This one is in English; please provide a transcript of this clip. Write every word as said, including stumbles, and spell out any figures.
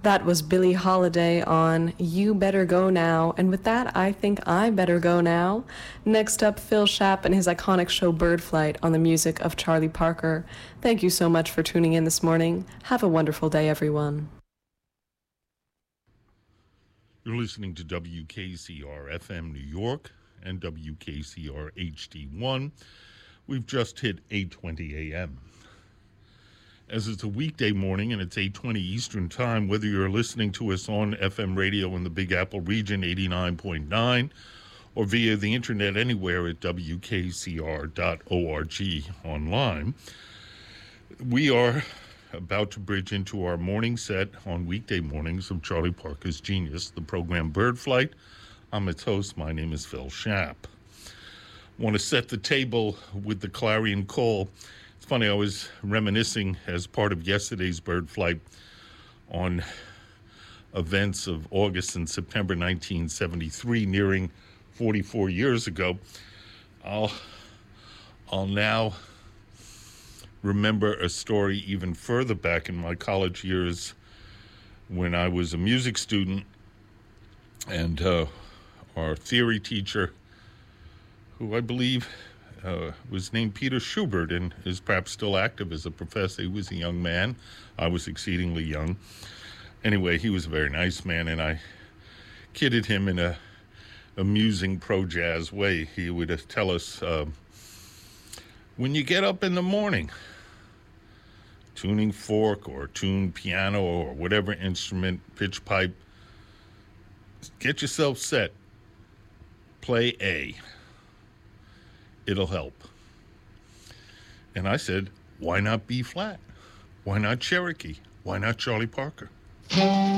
That was Billie Holiday on You Better Go Now, and with that, I think I better go now. Next up, Phil Schaap and his iconic show Bird Flight on the music of Charlie Parker. Thank you so much for tuning in this morning. Have a wonderful day, everyone. You're listening to W K C R F M New York and W K C R H D one. We've just hit eight twenty a.m. As it's a weekday morning and it's eight twenty Eastern Time, whether you're listening to us on F M radio in the Big Apple region, eighty-nine point nine, or via the internet anywhere at W K C R dot org online, we are about to bridge into our morning set on weekday mornings of Charlie Parker's Genius, the program Bird Flight. I'm its host. My name is Phil Schaap. Want to set the table with the clarion call. It's funny, I was reminiscing as part of yesterday's Bird Flight on events of August and September nineteen seventy-three, nearing forty-four years ago. I'll, I'll now remember a story even further back in my college years when I was a music student, and uh, our theory teacher, who I believe Uh, was named Peter Schubert and is perhaps still active as a professor. He was a young man. I was exceedingly young. Anyway, he was a very nice man, and I kidded him in a amusing pro-jazz way. He would uh, tell us, uh, when you get up in the morning, tuning fork or tune piano or whatever instrument, pitch pipe, get yourself set. Play A. It'll help. And I said, why not B flat? Why not Cherokee? Why not Charlie Parker?